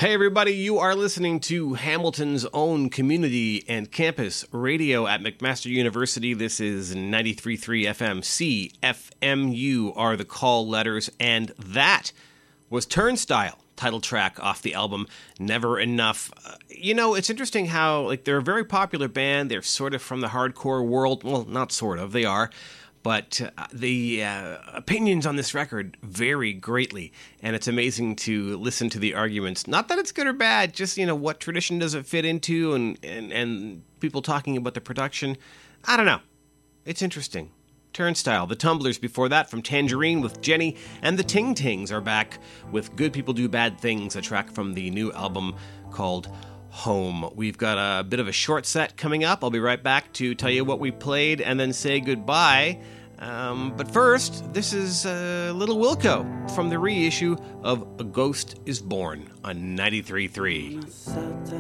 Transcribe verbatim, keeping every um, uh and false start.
Hey everybody, you are listening to Hamilton's own community and campus radio at McMaster University. This is ninety-three point three F M. C F M U are the call letters, and that was Turnstile, title track off the album Never Enough. Uh, you know, it's interesting how, like, they're a very popular band. They're sort of from the hardcore world. Well, not sort of, they are. But uh, the uh, opinions on this record vary greatly, and it's amazing to listen to the arguments. Not that it's good or bad, just, you know, what tradition does it fit into, and, and, and people talking about the production. I don't know. It's interesting. Turnstile, the Tumblers before that from Tangerine with Jenny, and the Ting Tings are back with Good People Do Bad Things, a track from the new album called Home. We've got a bit of a short set coming up. I'll be right back to tell you what we played and then say goodbye. Um, but first, this is uh, Little Wilco from the reissue of A Ghost is Born on ninety-three point three.